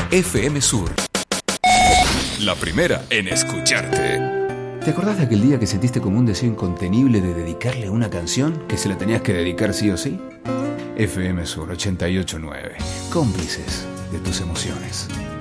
FM Sur. La primera en escucharte. ¿Te acordás de aquel día que sentiste como un deseo incontenible de dedicarle una canción que se la tenías que dedicar sí o sí? FM Sur 88.9. Cómplices de tus emociones.